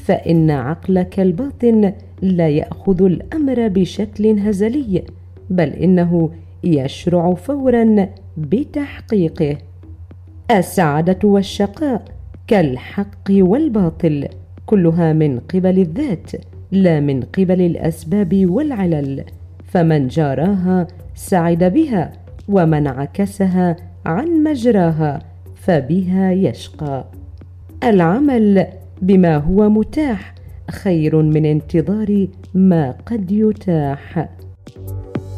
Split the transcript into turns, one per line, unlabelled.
فإن عقلك الباطن لا يأخذ الأمر بشكل هزلي، بل إنه يشرع فورا بتحقيقه. السعادة والشقاء كالحق والباطل كلها من قبل الذات لا من قبل الأسباب والعلل، فمن جاراها سعد بها، ومن عكسها عن مجراها فبها يشقى. العمل بما هو متاح خير من انتظار ما قد يتاح.